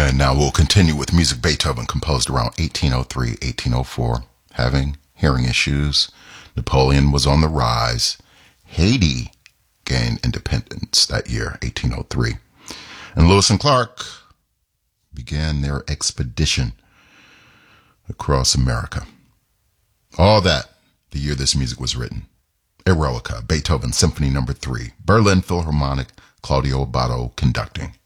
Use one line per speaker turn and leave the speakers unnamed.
And now we'll continue with music Beethoven composed around 1803, 1804. Having hearing issues, Napoleon was on the rise. Haiti gained independence that year, 1803. And Lewis and Clark began their expedition across America. All that the year this music was written. Eroica, Beethoven Symphony No. 3, Berlin Philharmonic, Claudio Abbado conducting.